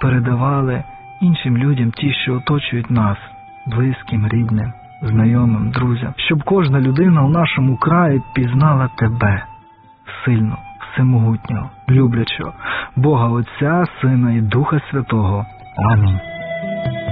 передавали іншим людям, ті, що оточують нас, близьким, рідним, знайомим, друзям, щоб кожна людина у нашому краї пізнала тебе, сильного, всемогутнього, люблячого, Бога Отця, Сина і Духа Святого. Амінь.